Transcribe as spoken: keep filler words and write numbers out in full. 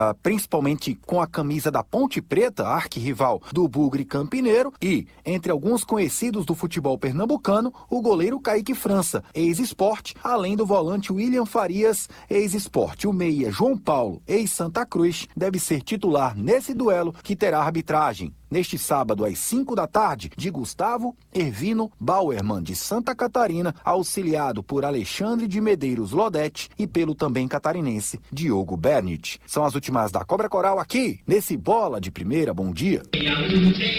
principalmente com a camisa da Ponte Preta, arquirrival do Bugre Campineiro, e, entre alguns conhecidos do futebol pernambucano, o goleiro Kaique França, ex-Sport, além do volante William Farias, ex-Sport. O meia João Paulo, ex-Santa Cruz, deve ser titular nesse duelo que terá arbitragem neste sábado às cinco da tarde, de Gustavo Ervino Bauerman, de Santa Catarina, auxiliado por Alexandre de Medeiros Lodete e pelo também catarinense Diogo Bernit. São as últimas da Cobra Coral aqui, nesse Bola de Primeira. Bom dia.